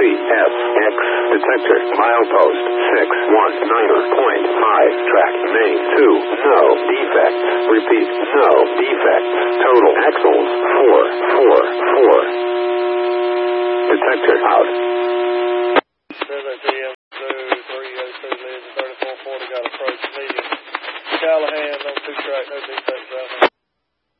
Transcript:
CFX. Detector. Milepost 619.5. Track main 2. No defects. Repeat. No defects. Total axles 444. Detector out. 7GM 302 lives 3440 got approach medium. Callahan on 2 track, no defects.